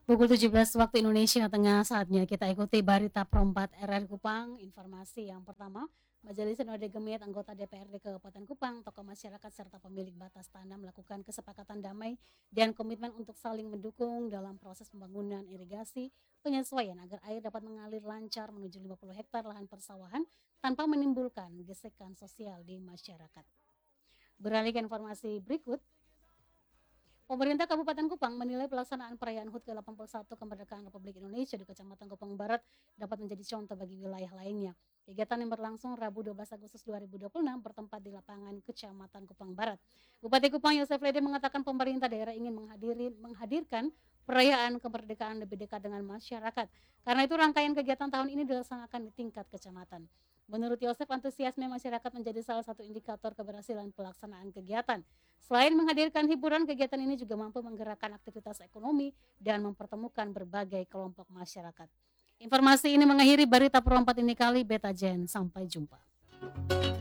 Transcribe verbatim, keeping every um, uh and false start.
Pukul tujuh belas waktu Indonesia Tengah, saatnya kita ikuti Berita Perempat R R Kupang. Informasi yang pertama, Majelis Sinode Gemit, anggota D P R D Kabupaten Kupang, tokoh masyarakat serta pemilik batas tanah melakukan kesepakatan damai dan komitmen untuk saling mendukung dalam proses pembangunan irigasi penyesuaian agar air dapat mengalir lancar menuju lima puluh hektar lahan persawahan tanpa menimbulkan gesekan sosial di masyarakat. Beralih ke informasi berikut, Pemerintah Kabupaten Kupang menilai pelaksanaan perayaan H U T ke delapan puluh satu Kemerdekaan Republik Indonesia di Kecamatan Kupang Barat dapat menjadi contoh bagi wilayah lainnya. Kegiatan yang berlangsung Rabu dua belas Agustus dua ribu dua puluh enam bertempat di lapangan Kecamatan Kupang Barat. Bupati Kupang Yosef Lede mengatakan pemerintah daerah ingin menghadiri, menghadirkan perayaan kemerdekaan lebih dekat dengan masyarakat. Karena itu rangkaian kegiatan tahun ini dilaksanakan di tingkat kecamatan. Menurut Yosef, antusiasme masyarakat menjadi salah satu indikator keberhasilan pelaksanaan kegiatan. Selain menghadirkan hiburan, kegiatan ini juga mampu menggerakkan aktivitas ekonomi dan mempertemukan berbagai kelompok masyarakat. Informasi ini mengakhiri Berita Perempat ini kali, Beta Jen. Sampai jumpa.